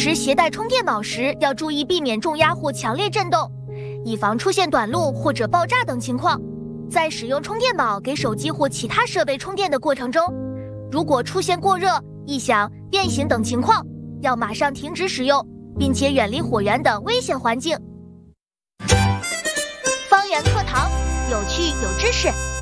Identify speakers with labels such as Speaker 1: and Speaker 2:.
Speaker 1: 时携带充电宝时要注意避免重压或强烈震动，以防出现短路或者爆炸等情况。在使用充电宝给手机或其他设备充电的过程中，如果出现过热、异响、变形等情况，要马上停止使用，并且远离火源等危险环境。方圆课堂，有趣有知识。